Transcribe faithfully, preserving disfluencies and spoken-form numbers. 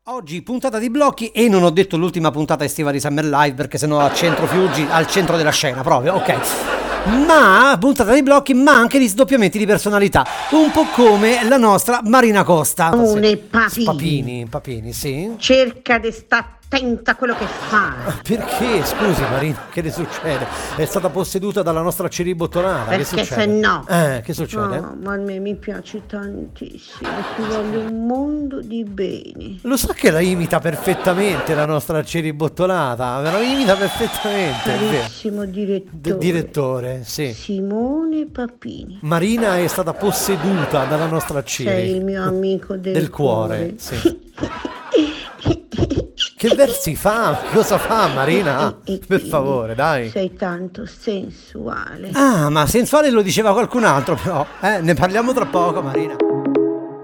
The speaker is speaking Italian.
Oggi puntata di blocchi e non ho detto l'ultima puntata estiva di Summer Live perché sennò a centro Fiuggi, al centro della scena proprio, ok. Ma puntata di blocchi, ma anche di sdoppiamenti di personalità, un po' come la nostra Marina Costa. Une papini. Papini, papini, sì. Cerca di sta attenta a quello che fa. Perché? Scusi Marina, che le succede? È stata posseduta dalla nostra ceribottonata. Perché che succede? se no. Eh, che succede? No, ma a me mi piace tantissimo. Ti voglio un mondo di beni. Lo sa che la imita perfettamente la nostra ceribottonata? La imita perfettamente. Carissimo direttore. D- direttore, sì. Simone Papini. Marina è stata posseduta dalla nostra Ciri. Sei il mio amico del, del cuore. Sì. Che versi fa? Cosa fa Marina? E, e, e per favore, dai. Sei tanto sensuale. Ah, ma sensuale lo diceva qualcun altro però. Eh, ne parliamo tra poco, Marina.